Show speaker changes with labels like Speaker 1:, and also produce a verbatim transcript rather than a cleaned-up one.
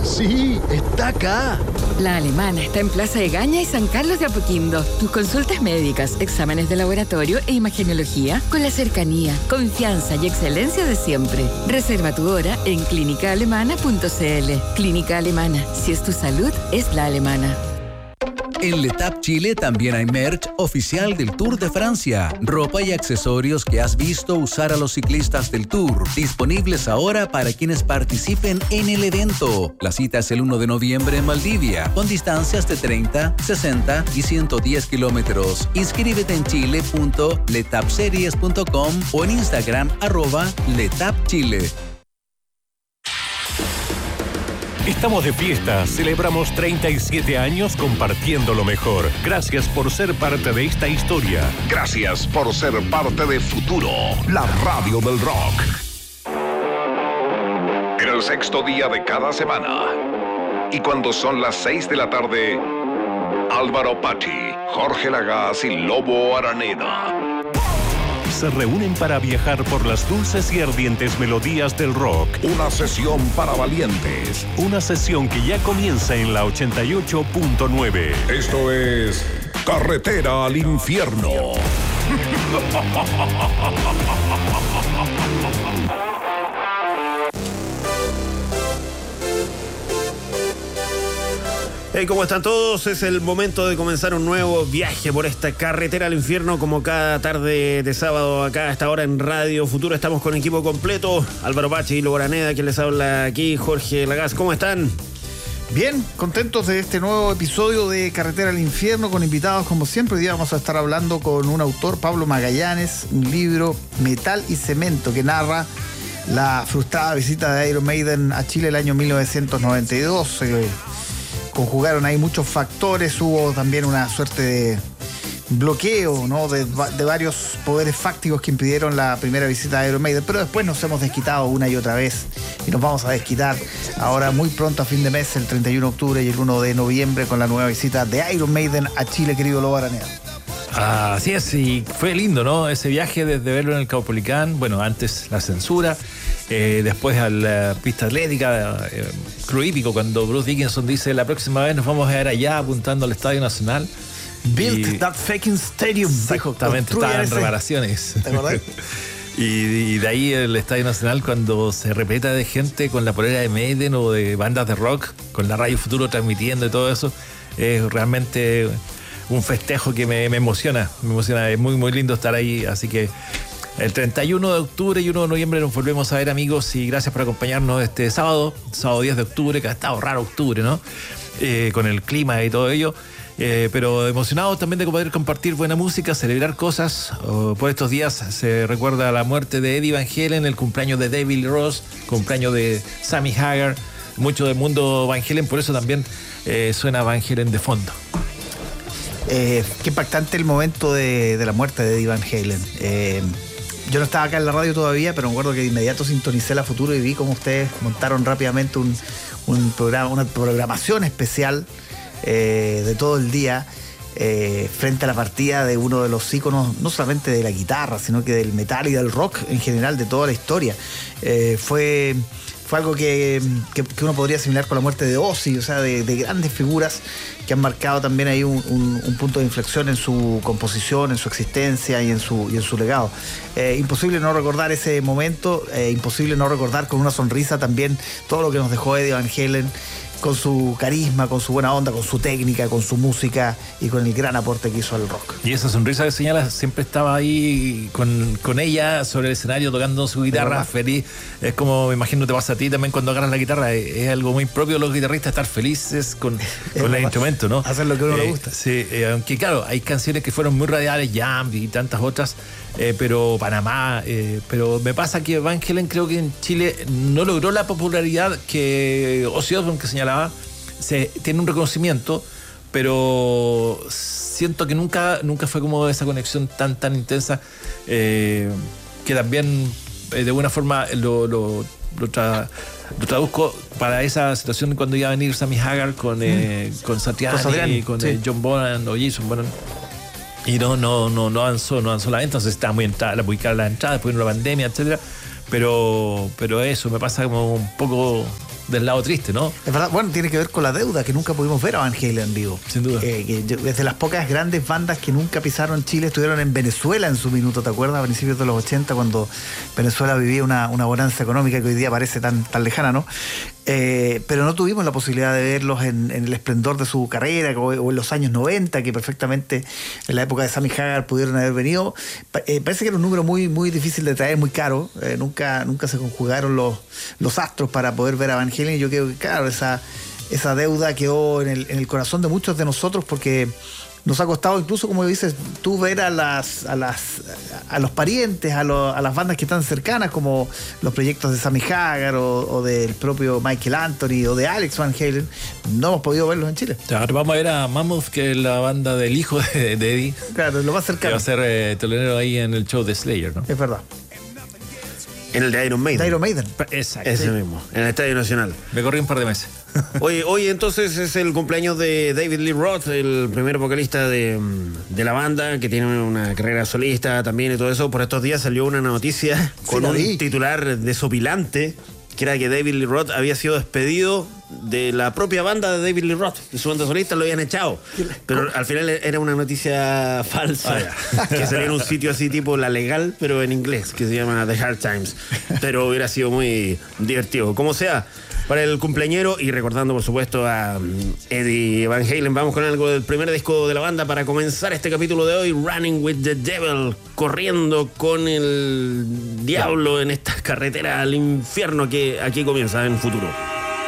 Speaker 1: Sí, está acá.
Speaker 2: La Alemana está en Plaza Egaña y San Carlos de Apoquindo. Tus consultas médicas, exámenes de laboratorio e imagenología con la cercanía, confianza y excelencia de siempre. Reserva tu hora en clínica alemana punto c l. Clínica Alemana. Si es tu salud, es la alemana.
Speaker 3: En Letap Chile también hay merch oficial del Tour de Francia. Ropa y accesorios que has visto usar a los ciclistas del Tour. Disponibles ahora para quienes participen en el evento. La cita es el uno de noviembre en Valdivia, con distancias de treinta, sesenta y ciento diez kilómetros. Inscríbete en chile punto letapseries punto com o en Instagram arroba letapchile.
Speaker 4: Estamos de fiesta, celebramos treinta y siete años compartiendo lo mejor. Gracias por ser parte de esta historia.
Speaker 5: Gracias por ser parte de Futuro, la radio del rock. En el sexto día de cada semana, y cuando son las seis de la tarde, Álvaro Patti, Jorge Lagaz y Lobo Araneda
Speaker 4: se reúnen para viajar por las dulces y ardientes melodías del rock.
Speaker 5: Una sesión para valientes.
Speaker 4: Una sesión que ya comienza en la ochenta y ocho punto nueve.
Speaker 5: Esto es Carretera al Infierno.
Speaker 6: Hey, ¿cómo están todos? Es el momento de comenzar un nuevo viaje por esta carretera al infierno, como cada tarde de sábado acá a esta hora en Radio Futuro. Estamos con equipo completo, Álvaro Patti y Lobo Araneda, quien les habla aquí, Jorge Lagaz. ¿Cómo están?
Speaker 7: Bien, contentos de este nuevo episodio de Carretera al Infierno, con invitados como siempre. Hoy día vamos a estar hablando con un autor, Pablo Magallanes, un libro, Metal y Cemento, que narra la frustrada visita de Iron Maiden a Chile el año mil novecientos noventa y dos. Eh, conjugaron ahí muchos factores, hubo también una suerte de bloqueo, ¿no? de, de varios poderes fácticos que impidieron la primera visita de Iron Maiden, pero después nos hemos desquitado una y otra vez y nos vamos a desquitar ahora muy pronto a fin de mes, el treinta y uno de octubre y el uno de noviembre, con la nueva visita de Iron Maiden a Chile, querido Lobo Araneda.
Speaker 8: Ah, así es, y fue lindo, ¿no? Ese viaje desde verlo en el Caupolicán, bueno, antes la censura, eh, después a la pista atlética, eh, Club Hípico, cuando Bruce Dickinson dice la próxima vez nos vamos a ver allá apuntando al Estadio Nacional.
Speaker 7: Built
Speaker 8: y,
Speaker 7: that fucking stadium.
Speaker 8: Exactamente, estaban en reparaciones.
Speaker 7: ¿Te acordás?
Speaker 8: y, y de ahí el Estadio Nacional, cuando se repleta de gente con la polera de Maiden o de bandas de rock, con la Radio Futuro transmitiendo y todo eso, es realmente un festejo que me, me emociona, me emociona, es muy muy lindo estar ahí, así que el treinta y uno de octubre y uno de noviembre nos volvemos a ver, amigos, y gracias por acompañarnos este sábado, sábado diez de octubre, que ha estado raro octubre, ¿no? Eh, con el clima y todo ello, eh, pero emocionados también de poder compartir buena música, celebrar cosas. Oh, por estos días se recuerda la muerte de Eddie Van Halen, el cumpleaños de David Lee Roth, cumpleaños de Sammy Hagar, mucho del mundo Van Halen, por eso también eh, suena Van Halen de fondo.
Speaker 7: Eh, qué impactante el momento de, de la muerte de Eddie Van Halen. Eh, yo no estaba acá en la radio todavía, pero me acuerdo que de inmediato sintonicé la Futuro y vi cómo ustedes montaron rápidamente un, un programa, una programación especial eh, de todo el día eh, frente a la partida de uno de los íconos, no solamente de la guitarra, sino que del metal y del rock en general, de toda la historia. Eh, fue... Fue algo que, que, que uno podría asimilar con la muerte de Ozzy, o sea, de, de grandes figuras que han marcado también ahí un, un, un punto de inflexión en su composición, en su existencia y en su, y en su legado. Eh, imposible no recordar ese momento, eh, imposible no recordar con una sonrisa también todo lo que nos dejó Eddie Van Halen, con su carisma, con su buena onda, con su técnica, con su música y con el gran aporte que hizo al rock.
Speaker 8: Y esa sonrisa que señala siempre estaba ahí con, con ella sobre el escenario tocando su guitarra feliz. Es como, me imagino, te pasa a ti también cuando agarras la guitarra. Es, es algo muy propio de los guitarristas, estar felices con, con el instrumento, ¿no?
Speaker 7: Hacer lo que a uno
Speaker 8: eh,
Speaker 7: le gusta.
Speaker 8: Sí, eh, aunque claro, hay canciones que fueron muy radiales, Jam y tantas otras, eh, pero Panamá, eh, pero me pasa que Van Halen creo que en Chile no logró la popularidad que Ozzy Osbourne, que señalaba. Se tiene un reconocimiento, pero siento que nunca, nunca fue como esa conexión tan, tan intensa, eh, que también eh, de alguna forma lo, lo, lo, tra, lo traduzco para esa situación cuando iba a venir Sammy Hagar con, eh, mm. con Satriani, con sí. eh, John Bonham o Jason Bonham. Y no, no, no, no avanzó, no avanzó la venta, entonces estaba muy entrada, la publicada la entrada, después vino la pandemia, etcétera. Pero, pero eso me pasa como un poco del lado triste, ¿no?
Speaker 7: Es verdad, bueno, tiene que ver con la deuda, que nunca pudimos ver a Van Halen en vivo.
Speaker 8: Sin duda.
Speaker 7: Eh, que yo- desde las pocas grandes bandas que nunca pisaron Chile, estuvieron en Venezuela en su minuto, ¿te acuerdas? A principios de los ochenta, cuando Venezuela vivía una, una bonanza económica que hoy día parece tan, tan lejana, ¿no? Eh, pero no tuvimos la posibilidad de verlos en, en el esplendor de su carrera o, o en los años noventa, que perfectamente en la época de Sammy Hagar pudieron haber venido. Pa- eh, parece que era un número muy, muy difícil de traer, muy caro. Eh, nunca, nunca se conjugaron los, los astros para poder ver a Van Halen. Y yo creo que, claro, esa, esa deuda quedó en el, en el corazón de muchos de nosotros, porque nos ha costado incluso, como dices tú, ver a las a las a los parientes, a, lo- a las bandas que están cercanas, como los proyectos de Sammy Hagar o, o del propio Michael Anthony o de Alex Van Halen. No hemos podido verlos en Chile.
Speaker 8: Ahora vamos a ver a Mammoth, que es la banda del hijo de, de Eddie,
Speaker 7: Claro, lo más
Speaker 8: que va
Speaker 7: cercano.
Speaker 8: a ser eh, telonero ahí en el show de Slayer, ¿no?
Speaker 7: Es verdad.
Speaker 6: En el de Iron Maiden.
Speaker 7: De Iron Maiden.
Speaker 8: Exacto.
Speaker 6: Ese mismo, en el Estadio Nacional.
Speaker 8: Me corrí un par de meses.
Speaker 6: Hoy, hoy entonces es el cumpleaños de David Lee Roth, el primer vocalista de, de la banda, que tiene una carrera solista también y todo eso. Por estos días salió una noticia con
Speaker 7: la
Speaker 6: un
Speaker 7: vi.
Speaker 6: titular desopilante, que era que David Lee Roth había sido despedido de la propia banda de David Lee Roth, de su banda solista, lo habían echado. Pero al final era una noticia falsa, que salía en un sitio así tipo La Legal, pero en inglés, que se llama The Hard Times. Pero hubiera sido muy divertido. Como sea, para el cumpleañero, y recordando por supuesto a mm, Eddie Van Halen, vamos con algo del primer disco de la banda para comenzar este capítulo de hoy, Running with the Devil, corriendo con el diablo en esta carretera al infierno que aquí comienza en Futuro.